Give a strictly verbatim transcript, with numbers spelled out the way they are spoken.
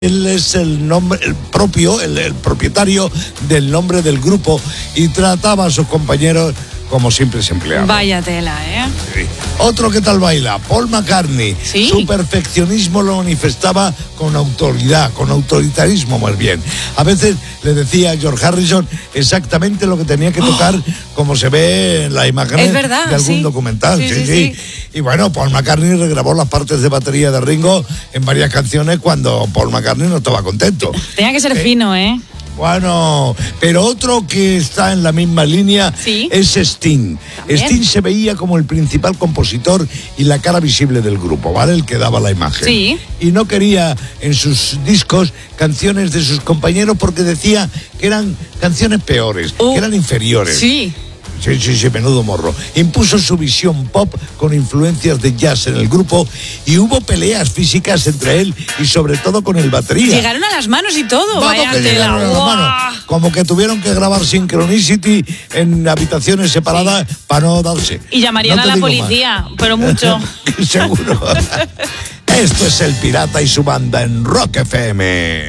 Él es el nombre, el propio, el, el propietario del nombre del grupo y trataba a sus compañeros como simples empleados. Vaya tela, ¿eh? Sí. Otro que tal baila, Paul McCartney. ¿Sí? Su perfeccionismo lo manifestaba con autoridad, con autoritarismo más bien. A veces le decía a George Harrison exactamente lo que tenía que tocar, oh. como se ve en la imagen es verdad, de algún sí. documental. Sí, sí, sí, sí. sí. Y bueno, Paul McCartney regrabó las partes de batería de Ringo en varias canciones cuando Paul McCartney no estaba contento. Tenía que ser eh, fino, ¿eh? Bueno, pero otro que está en la misma línea ¿Sí? es Sting. ¿También? Sting se veía como el principal compositor y la cara visible del grupo, ¿vale? El que daba la imagen. Sí. Y no quería en sus discos canciones de sus compañeros porque decía que eran canciones peores, uh, que eran inferiores. Sí. Sí, sí, sí, menudo morro. Impuso su visión pop con influencias de jazz en el grupo y hubo peleas físicas entre él y sobre todo con el batería. Llegaron a las manos y todo. Vamos, vaya que tela. llegaron a las manos. Como que tuvieron que grabar Synchronicity en habitaciones separadas sí. para no darse. Y llamarían no a la policía, más. Pero mucho. Seguro. Esto es El Pirata y su banda en Rock F M.